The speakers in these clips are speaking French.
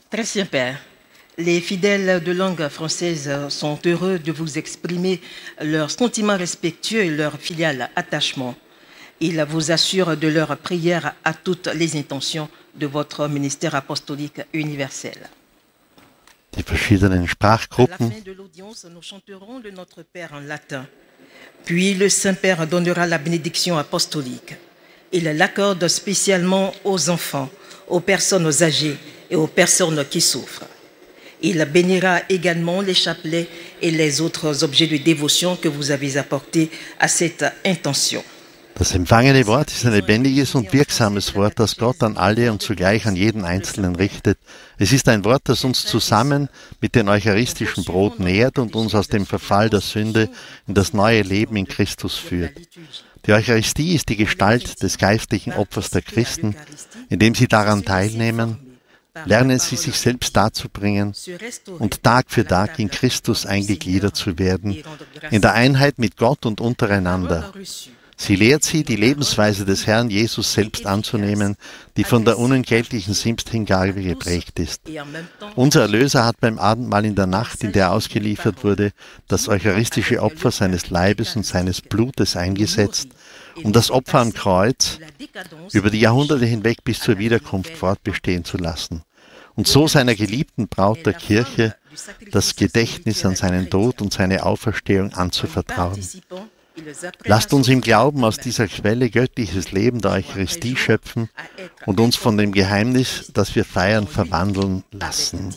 Très Saint-Père, les fidèles de langue française sont heureux de vous exprimer leurs sentiments respectueux et leur filial attachement. Ils vous assurent de leur prière à toutes les intentions de votre ministère apostolique universel. Die verschiedenen À la Sprachgruppen. fin de l'audience, nous chanterons le Notre Père en latin. Puis le Saint-Père donnera la bénédiction apostolique. Il l'accorde spécialement aux enfants, aux personnes âgées et aux personnes qui souffrent. Il bénira également les chapelets et les autres objets de dévotion que vous avez apportés à cette intention. Das empfangene Wort ist ein lebendiges und wirksames Wort, das Gott an alle und zugleich an jeden Einzelnen richtet. Es ist ein Wort, das uns zusammen mit dem eucharistischen Brot nährt und uns aus dem Verfall der Sünde in das neue Leben in Christus führt. Die Eucharistie ist die Gestalt des geistlichen Opfers der Christen. Indem sie daran teilnehmen, lernen sie sich selbst darzubringen und Tag für Tag in Christus eingegliedert zu werden, in der Einheit mit Gott und untereinander. Sie lehrt sie, die Lebensweise des Herrn Jesus selbst anzunehmen, die von der unentgeltlichen Selbsthingabe geprägt ist. Unser Erlöser hat beim Abendmahl in der Nacht, in der er ausgeliefert wurde, das eucharistische Opfer seines Leibes und seines Blutes eingesetzt, um das Opfer am Kreuz über die Jahrhunderte hinweg bis zur Wiederkunft fortbestehen zu lassen und so seiner geliebten Braut der Kirche das Gedächtnis an seinen Tod und seine Auferstehung anzuvertrauen. Lasst uns im Glauben aus dieser Quelle göttliches Leben der Eucharistie schöpfen und uns von dem Geheimnis, das wir feiern, verwandeln lassen.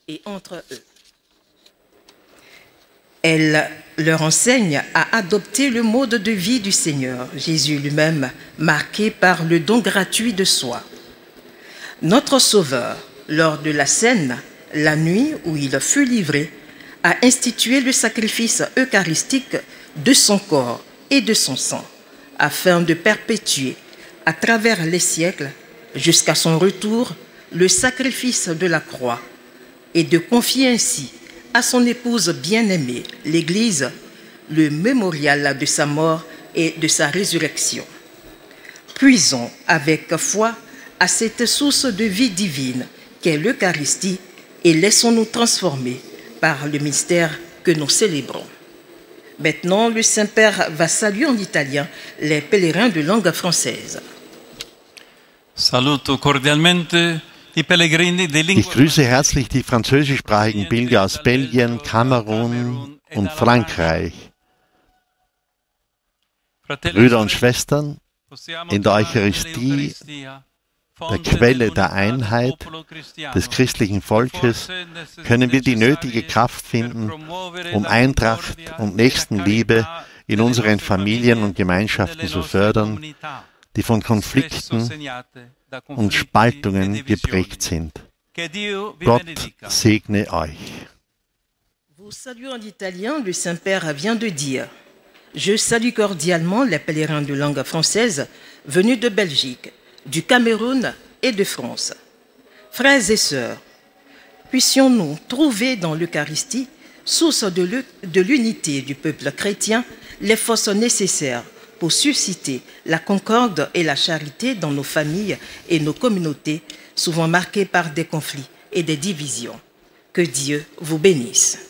Elle leur enseigne à adopter le mode de vie du Seigneur, Jésus lui-même, marqué par le don gratuit de soi. Notre Sauveur, lors de la scène, la nuit où il fut livré, a institué le sacrifice eucharistique de son corps et de son sang, afin de perpétuer, à travers les siècles, jusqu'à son retour, le sacrifice de la croix, et de confier ainsi à son épouse bien-aimée, l'Église, le mémorial de sa mort et de sa résurrection. Puisons avec foi à cette source de vie divine qu'est l'Eucharistie et laissons-nous transformer par le mystère que nous célébrons. Maintenant, le Saint-Père va saluer en italien les pèlerins de langue française. Saluto cordialmente i pellegrini di lingua. Ich grüße herzlich die französischsprachigen Pilger aus Belgien, Kamerun und Frankreich. Brüder und Schwestern, in der Eucharistie, der Quelle der Einheit des christlichen Volkes, können wir die nötige Kraft finden, um Eintracht und Nächstenliebe in unseren Familien und Gemeinschaften zu fördern, die von Konflikten und Spaltungen geprägt sind. Gott segne euch. Vous saluez en italien, le Saint-Père vient de dire « Je salue cordialement les pèlerins de langue française venus de Belgique, du Cameroun et de France. Frères et sœurs, puissions-nous trouver dans l'Eucharistie, source de l'unité du peuple chrétien, les forces nécessaires pour susciter la concorde et la charité dans nos familles et nos communautés, souvent marquées par des conflits et des divisions. Que Dieu vous bénisse.